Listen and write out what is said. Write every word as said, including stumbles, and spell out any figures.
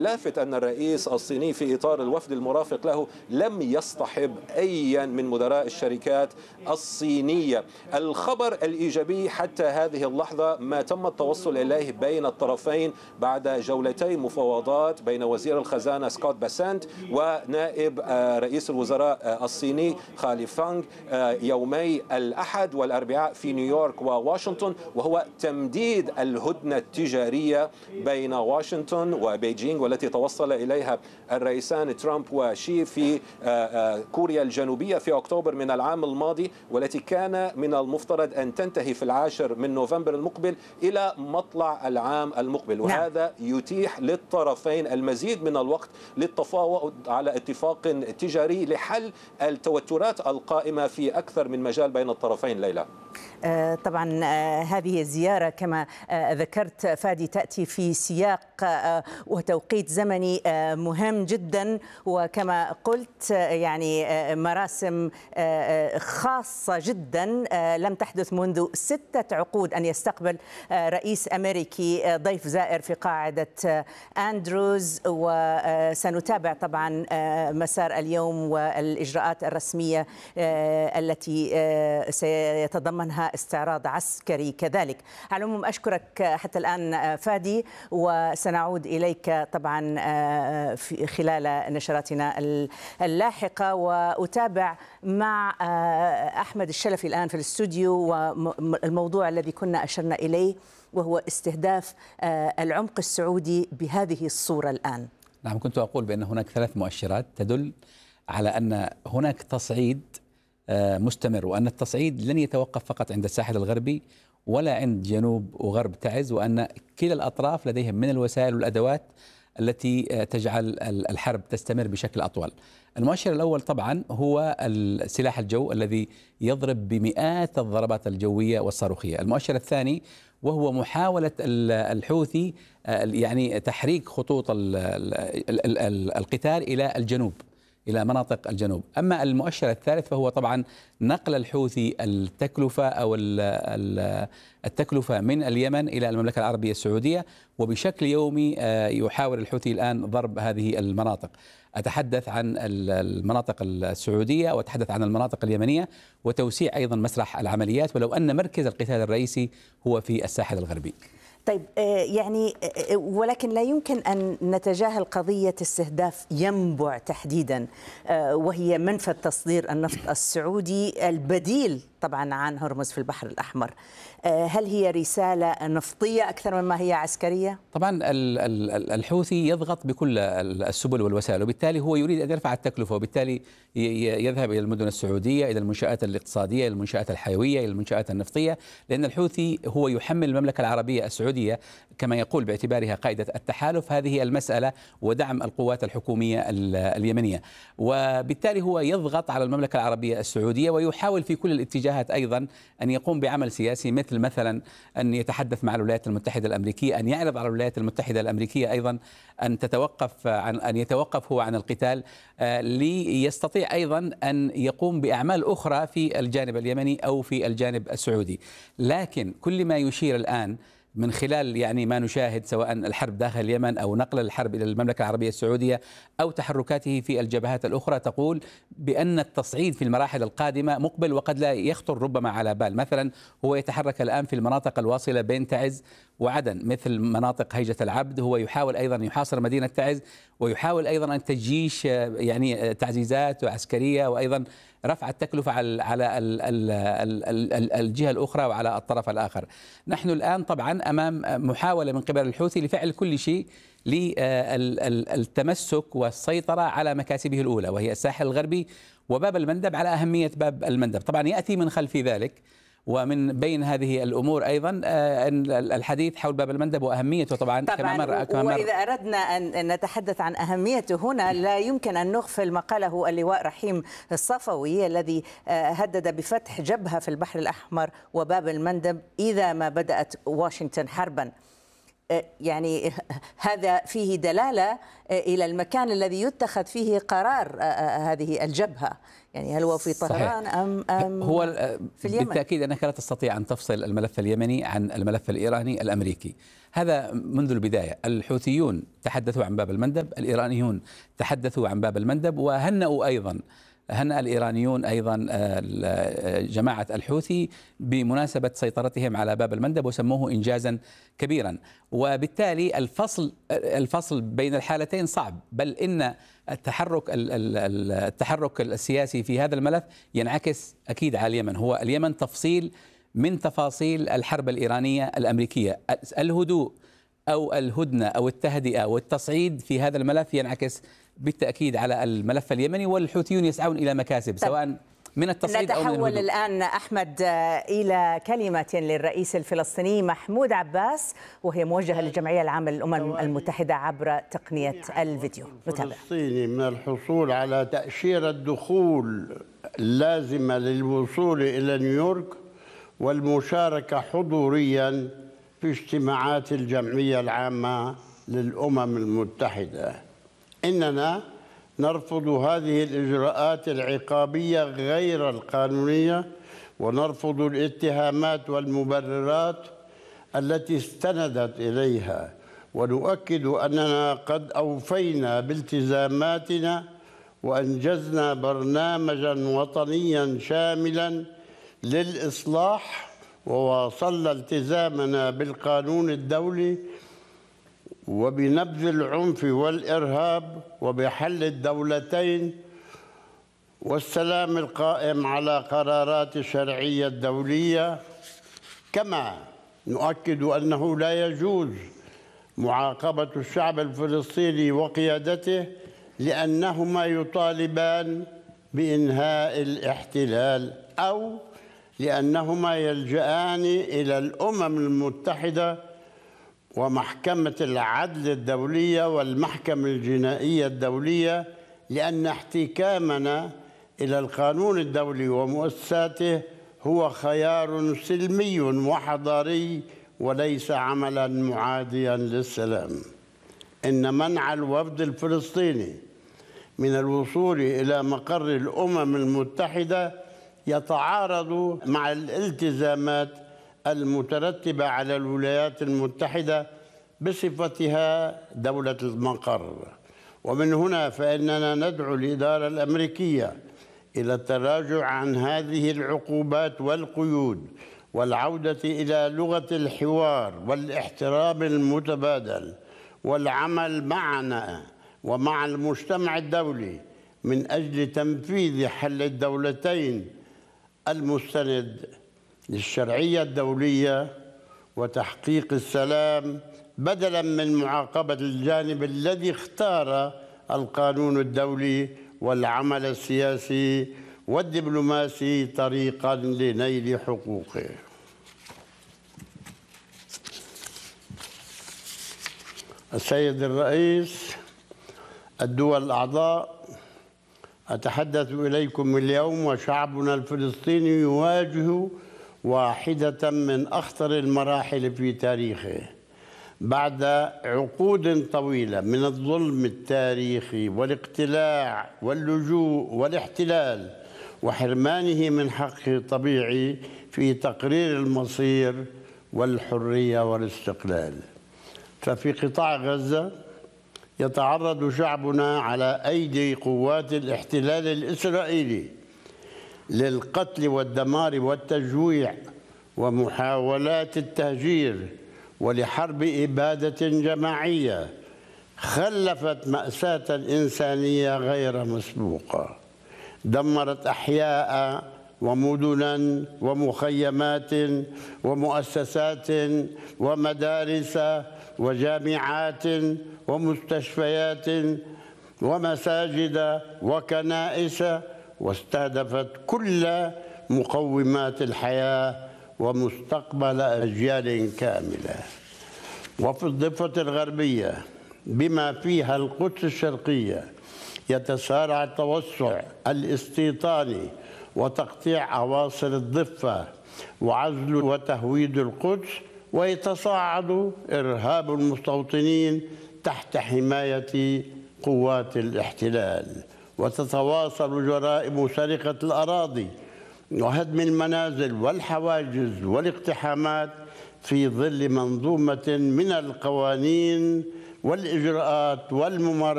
لافت أن الرئيس الصيني في إطار الوفد المرافق له لم يصطحب أيا من مدراء الشركات الصينية. الخبر الإيجابي حتى هذه اللحظة ما تم التوصل إليه بين الطرفين بعد جولتي مفاوضات بين وزير الخزانة سكوت باسنت ونائب رئيس الوزراء الصيني خالي فانغ يومي الأحد والأربعاء في نيويورك وواشنطن، وهو تمديد الهدنة التجارية بين واشنطن وبيجينغ التي توصل إليها الرئيسان ترامب وشي في كوريا الجنوبية في أكتوبر من العام الماضي، والتي كان من المفترض أن تنتهي في العاشر من نوفمبر المقبل إلى مطلع العام المقبل. وهذا يتيح للطرفين المزيد من الوقت للتفاوض على اتفاق تجاري لحل التوترات القائمة في أكثر من مجال بين الطرفين. ليلى، طبعا هذه الزيارة كما ذكرت فادي تأتي في سياق وتوقيت زمني مهم جدا، وكما قلت يعني مراسم خاصة جدا لم تحدث منذ ستة عقود أن يستقبل رئيس أمريكي ضيف زائر في قاعدة أندروز. وسنتابع طبعا مسار اليوم والإجراءات الرسمية التي سيتضمنها استعراض عسكري كذلك. على العموم أشكرك حتى الآن فادي، وسنعود إليك طبعا في خلال نشراتنا اللاحقة. وأتابع مع أحمد الشلفي الآن في الاستوديو والموضوع الذي كنا أشرنا إليه، وهو استهداف العمق السعودي بهذه الصورة الآن. نعم، كنت أقول بأن هناك ثلاث مؤشرات تدل على أن هناك تصعيد مستمر، وأن التصعيد لن يتوقف فقط عند الساحل الغربي ولا عند جنوب وغرب تعز، وأن كلا الأطراف لديهم من الوسائل والأدوات التي تجعل الحرب تستمر بشكل أطول. المؤشر الأول طبعا هو سلاح الجو الذي يضرب بمئات الضربات الجوية والصاروخية. المؤشر الثاني وهو محاولة الحوثي يعني تحريك خطوط القتال إلى الجنوب، إلى مناطق الجنوب. أما المؤشر الثالث فهو طبعا نقل الحوثي التكلفة أو التكلفة من اليمن إلى المملكة العربية السعودية، وبشكل يومي يحاول الحوثي الآن ضرب هذه المناطق. أتحدث عن المناطق السعودية وأتحدث عن المناطق اليمنية، وتوسيع أيضا مسرح العمليات، ولو أن مركز القتال الرئيسي هو في الساحل الغربي. طيب يعني ولكن لا يمكن أن نتجاهل قضية استهداف ينبع تحديدا، وهي منفذ تصدير النفط السعودي البديل طبعا عن هرمز في البحر الأحمر. هل هي رسالة نفطية أكثر مما هي عسكرية؟ طبعا الحوثي يضغط بكل السبل والوسائل، وبالتالي هو يريد أن يرفع التكلفة، وبالتالي يذهب إلى المدن السعودية، إلى المنشآت الاقتصادية، إلى المنشآت الحيوية، إلى المنشآت النفطية، لأن الحوثي هو يحمل المملكة العربية السعودية كما يقول باعتبارها قائدة التحالف هذه المسألة ودعم القوات الحكومية اليمنية، وبالتالي هو يضغط على المملكة العربية السعودية، ويحاول في كل الاتجاهات أيضا أن يقوم بعمل سياسي، مثل مثلا أن يتحدث مع الولايات المتحدة الأمريكية، أن يعرض على الولايات المتحدة الأمريكية أيضا أن تتوقف عن أن يتوقف هو عن القتال، ليستطيع أيضا أن يقوم بأعمال أخرى في الجانب اليمني أو في الجانب السعودي. لكن كل ما يشير الآن من خلال يعني ما نشاهد سواء الحرب داخل اليمن أو نقل الحرب إلى المملكة العربية السعودية أو تحركاته في الجبهات الأخرى تقول بأن التصعيد في المراحل القادمة مقبل، وقد لا يخطر ربما على بال. مثلا هو يتحرك الآن في المناطق الواصلة بين تعز وعدن، مثل مناطق هيجة العبد، هو يحاول أيضا يحاصر مدينة تعز، ويحاول أيضا أن تجيش يعني تعزيزات عسكرية، وأيضا رفع التكلفة على على الجهة الأخرى وعلى الطرف الآخر. نحن الآن طبعا أمام محاولة من قبل الحوثي لفعل كل شيء للتمسك والسيطرة على مكاسبه الأولى، وهي الساحل الغربي وباب المندب، على أهمية باب المندب. طبعا يأتي من خلف ذلك ومن بين هذه الأمور أيضا الحديث حول باب المندب وأهميته. طبعا طبعا كما مر وإذا أردنا أن نتحدث عن أهميته هنا لا يمكن أن نغفل ما قاله اللواء رحيم الصفوي الذي هدد بفتح جبهة في البحر الأحمر وباب المندب إذا ما بدأت واشنطن حربا. يعني هذا فيه دلالة إلى المكان الذي يتخذ فيه قرار هذه الجبهة، يعني هل هو في طهران أم, أم هو في اليمن؟ بالتأكيد أنك لا تستطيع أن تفصل الملف اليمني عن الملف الإيراني الأمريكي، هذا منذ البداية. الحوثيون تحدثوا عن باب المندب، الإيرانيون تحدثوا عن باب المندب، وهنأوا أيضا هنأ الإيرانيون أيضا جماعة الحوثي بمناسبة سيطرتهم على باب المندب وسموه إنجازا كبيرا. وبالتالي الفصل الفصل بين الحالتين صعب، بل إن التحرك التحرك السياسي في هذا الملف ينعكس أكيد على اليمن. هو اليمن تفصيل من تفاصيل الحرب الإيرانية الأمريكية. الهدوء أو الهدنة أو التهدئة والتصعيد في هذا الملف ينعكس بالتأكيد على الملف اليمني، والحوثيون يسعون إلى مكاسب سواء من التصعيد أو من الهدوء. نتحول الآن أحمد إلى كلمة للرئيس الفلسطيني محمود عباس، وهي موجهة للجمعية العامة للأمم المتحدة عبر تقنية الفيديو. نتابع. الفلسطيني من الحصول على تأشيرة دخول اللازمة للوصول إلى نيويورك والمشاركة حضوريا في اجتماعات الجمعية العامة للأمم المتحدة. إننا نرفض هذه الإجراءات العقابية غير القانونية، ونرفض الاتهامات والمبررات التي استندت إليها، ونؤكد أننا قد أوفينا بالتزاماتنا وأنجزنا برنامجا وطنيا شاملا للإصلاح، وواصلنا التزامنا بالقانون الدولي وبنبذ العنف والإرهاب وبحل الدولتين والسلام القائم على قرارات الشرعية الدولية. كما نؤكد أنه لا يجوز معاقبة الشعب الفلسطيني وقيادته لأنهما يطالبان بإنهاء الاحتلال أو لأنهما يلجأان إلى الأمم المتحدة ومحكمة العدل الدولية والمحكمة الجنائية الدولية، لأن احتكامنا إلى القانون الدولي ومؤسساته هو خيار سلمي وحضاري وليس عملا معاديا للسلام. إن منع الوفد الفلسطيني من الوصول إلى مقر الأمم المتحدة يتعارض مع الالتزامات المترتبة على الولايات المتحدة بصفتها دولة المقر. ومن هنا فإننا ندعو الإدارة الأمريكية إلى التراجع عن هذه العقوبات والقيود والعودة إلى لغة الحوار والاحترام المتبادل والعمل معنا ومع المجتمع الدولي من أجل تنفيذ حل الدولتين المستند للشرعية الدولية وتحقيق السلام، بدلا من معاقبة الجانب الذي اختار القانون الدولي والعمل السياسي والدبلوماسي طريقا لنيل حقوقه. السيد الرئيس، الدول الأعضاء، أتحدث إليكم اليوم وشعبنا الفلسطيني يواجه واحدة من أخطر المراحل في تاريخه بعد عقود طويلة من الظلم التاريخي والاقتلاع واللجوء والاحتلال وحرمانه من حقه الطبيعي في تقرير المصير والحرية والاستقلال. ففي قطاع غزة يتعرض شعبنا على أيدي قوات الاحتلال الإسرائيلي للقتل والدمار والتجويع ومحاولات التهجير ولحرب إبادة جماعية خلفت مأساة إنسانية غير مسبوقة، دمرت أحياء ومدنا ومخيمات ومؤسسات ومدارس وجامعات ومستشفيات ومساجد وكنائس، واستهدفت كل مقومات الحياة ومستقبل أجيال كاملة. وفي الضفة الغربية بما فيها القدس الشرقية يتسارع التوسع الاستيطاني وتقطيع أواصر الضفة وعزل وتهويد القدس ويتصاعد إرهاب المستوطنين تحت حماية قوات الاحتلال، وتتواصل جرائم سرقة الأراضي وهدم المنازل والحواجز والاقتحامات في ظل منظومة من القوانين والإجراءات والممارسات